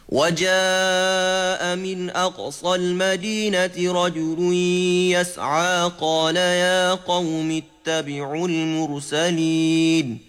وجاء من أقصى المدينة رجل يسعى قال يا قوم اتبعوا المرسلين